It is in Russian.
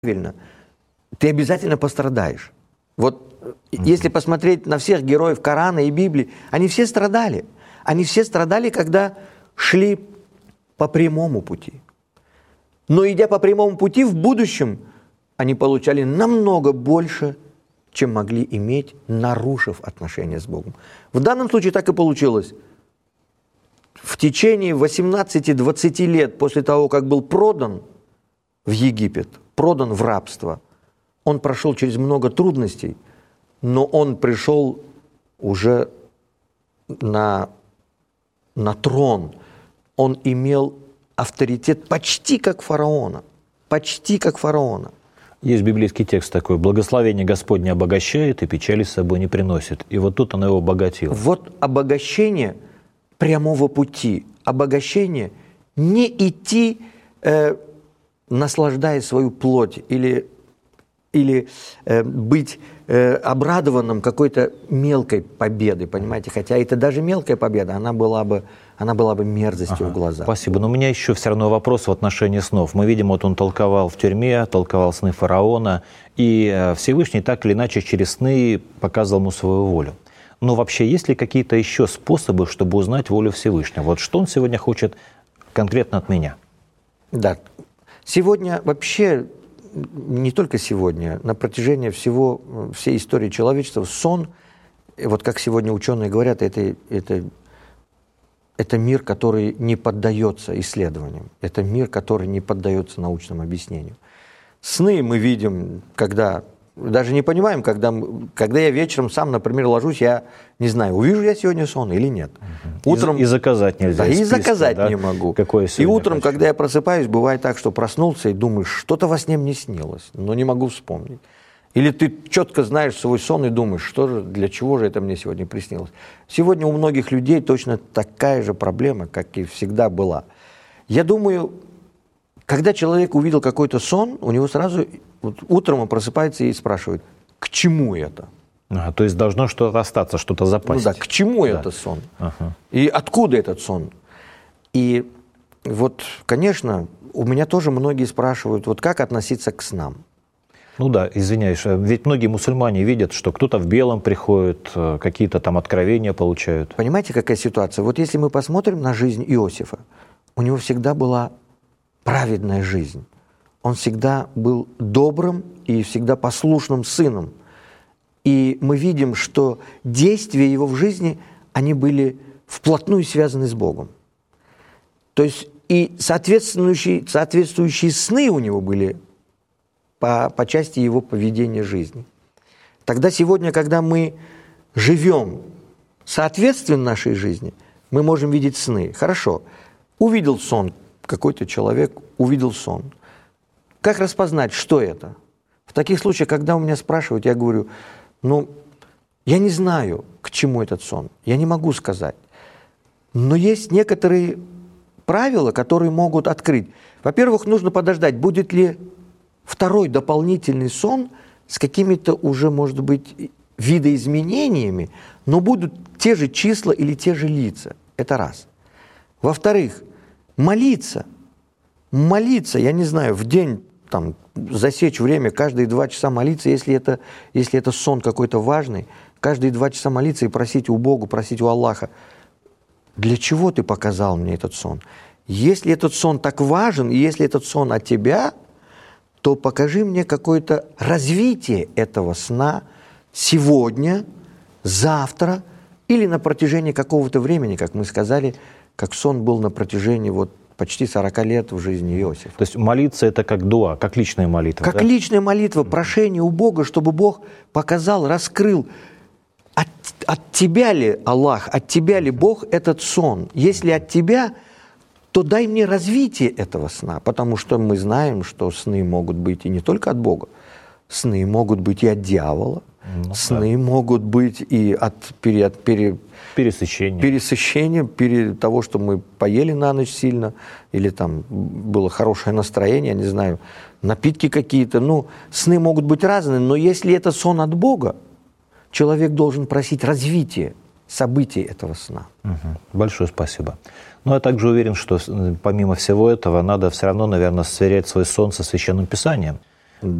правильно, ты обязательно пострадаешь. Вот если посмотреть на всех героев Корана и Библии, они все страдали. Они все страдали, когда шли по прямому пути. Но идя по прямому пути, в будущем они получали намного больше, чем могли иметь, нарушив отношения с Богом. В данном случае так и получилось. В течение 18-20 лет после того, как был продан в Египет, продан в рабство, он прошел через много трудностей, но он пришел уже на трон. Он имел авторитет почти как фараона. Почти как фараона. Есть библейский текст такой: «Благословение Господне обогащает и печали с собой не приносит». И вот тут оно его обогатило. Вот обогащение прямого пути. Обогащение не идти, наслаждая свою плоть, или быть обрадованным какой-то мелкой победой, понимаете? Хотя это даже мелкая победа, она была бы мерзостью в глазах. Спасибо. Но у меня еще все равно вопрос в отношении снов. Мы видим, вот он толковал в тюрьме, толковал сны фараона, и Всевышний так или иначе через сны показывал ему свою волю. Но вообще есть ли какие-то еще способы, чтобы узнать волю Всевышнего? Вот что он сегодня хочет конкретно от меня? Да. Сегодня вообще, не только сегодня, на протяжении всей истории человечества, сон, вот как сегодня ученые говорят, это мир, который не поддается исследованиям. Это мир, который не поддается научному объяснению. Сны мы видим, когда... Даже не понимаем, когда я вечером сам, например, ложусь, я не знаю, увижу я сегодня сон или нет. Утром... И заказать нельзя. Да, и заказать не могу. И утром, когда я просыпаюсь, бывает так, что проснулся и думаешь, что-то во сне мне снилось, но не могу вспомнить. Или ты четко знаешь свой сон и думаешь, для чего же это мне сегодня приснилось. Сегодня у многих людей точно такая же проблема, как и всегда была. Я думаю, когда человек увидел какой-то сон, у него сразу... Вот утром он просыпается и спрашивает, к чему это? То есть должно что-то остаться, что-то запасть. Ну да, к чему это сон? И откуда этот сон? И вот, конечно, у меня тоже многие спрашивают, вот как относиться к снам? Ну да, извиняюсь, ведь многие мусульмане видят, что кто-то в белом приходит, какие-то там откровения получают. Понимаете, какая ситуация? Вот если мы посмотрим на жизнь Иосифа, у него всегда была праведная жизнь. Он всегда был добрым и всегда послушным сыном. И мы видим, что действия его в жизни, они были вплотную связаны с Богом. То есть и соответствующие сны у него были по части его поведения жизни. Тогда сегодня, когда мы живем соответственно нашей жизни, мы можем видеть сны. Хорошо, увидел сон, какой-то человек увидел сон. Как распознать, что это? В таких случаях, когда у меня спрашивают, я говорю, я не знаю, к чему этот сон, я не могу сказать. Но есть некоторые правила, которые могут открыть. Во-первых, нужно подождать, будет ли второй дополнительный сон с какими-то уже, может быть, видоизменениями, но будут те же числа или те же лица. Это раз. Во-вторых, молиться, я не знаю, в день засечь время, каждые 2 часа молиться, если это сон какой-то важный, каждые 2 часа молиться и просить у Бога, просить у Аллаха, для чего ты показал мне этот сон? Если этот сон так важен, и если этот сон от тебя, то покажи мне какое-то развитие этого сна сегодня, завтра или на протяжении какого-то времени, как мы сказали, как сон был на протяжении почти 40 лет в жизни Иосифа. То есть молиться — это как дуа, как личная молитва? Как личная молитва, прошение у Бога, чтобы Бог показал, раскрыл, от тебя ли, Аллах, от тебя ли, Бог, этот сон. Если от тебя, то дай мне развитие этого сна, потому что мы знаем, что сны могут быть и не только от Бога, сны могут быть и от дьявола, сны могут быть и от пересыщения, того, что мы поели на ночь сильно, или там было хорошее настроение, я не знаю, напитки какие-то. Сны могут быть разные, но если это сон от Бога, человек должен просить развития событий этого сна. Большое спасибо. Но я также уверен, что помимо всего этого надо все равно, наверное, сверять свой сон со Священным Писанием.